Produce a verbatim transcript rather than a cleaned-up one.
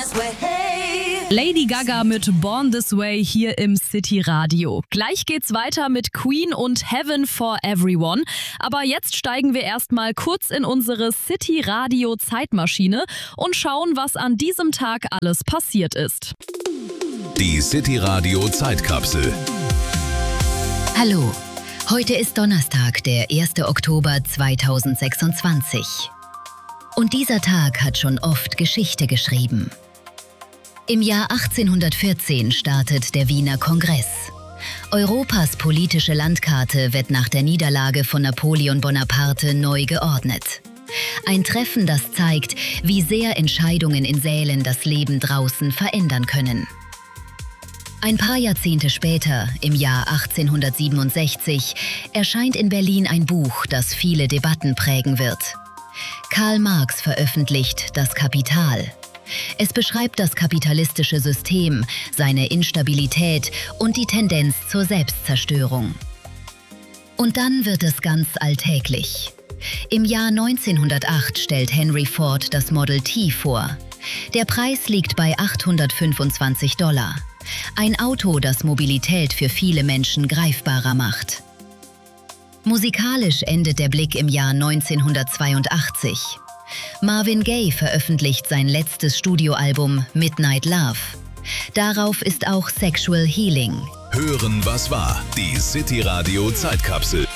Lady Gaga mit Born This Way hier im City Radio. Gleich geht's weiter mit Queen und Heaven for Everyone. Aber jetzt steigen wir erstmal kurz in unsere City Radio Zeitmaschine und schauen, was an diesem Tag alles passiert ist. Die City Radio Zeitkapsel. Hallo, heute ist Donnerstag, der erster Oktober zweitausendsechsundzwanzig. Und dieser Tag hat schon oft Geschichte geschrieben. Im Jahr achtzehnhundertvierzehn startet der Wiener Kongress. Europas politische Landkarte wird nach der Niederlage von Napoleon Bonaparte neu geordnet. Ein Treffen, das zeigt, wie sehr Entscheidungen in Sälen das Leben draußen verändern können. Ein paar Jahrzehnte später, im Jahr achtzehnhundertsiebenundsechzig, erscheint in Berlin ein Buch, das viele Debatten prägen wird. Karl Marx veröffentlicht Das Kapital. Es beschreibt das kapitalistische System, seine Instabilität und die Tendenz zur Selbstzerstörung. Und dann wird es ganz alltäglich. Im Jahr neunzehnhundertacht stellt Henry Ford das Model T vor. Der Preis liegt bei achthundertfünfundzwanzig Dollar. Ein Auto, das Mobilität für viele Menschen greifbarer macht. Musikalisch endet der Blick im Jahr neunzehnhundertzweiundachtzig. Marvin Gaye veröffentlicht sein letztes Studioalbum Midnight Love. Darauf ist auch Sexual Healing. Hören, was war. Die City Radio Zeitkapsel.